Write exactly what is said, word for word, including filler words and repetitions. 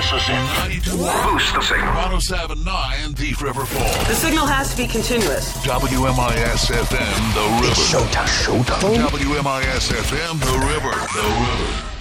Pulse us in. Boost the signal. one oh seven point nine Thief River Falls. The signal has to be continuous. W M I S F M, The River. It's showtime. Showtime. W M I S F M, The River. The River.